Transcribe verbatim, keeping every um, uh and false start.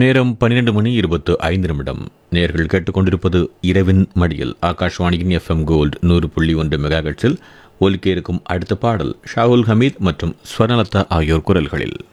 நேரம் பன்னிரண்டு மணி இருபத்து ஐந்து நிமிடம். நேர்கள் கேட்டுக்கொண்டிருப்பது இரவின் மடியில் ஆகாஷ்வாணியின் எஃப்எம் கோல்டு நூறு புள்ளி ஒன்று மெகாஹெர்ட்ஸில் ஒலிக்க இருக்கும் அடுத்த பாடல் ஷாகுல் ஹமீத் மற்றும் ஸ்வர்ணலதா ஆகியோர் குரல்களில்.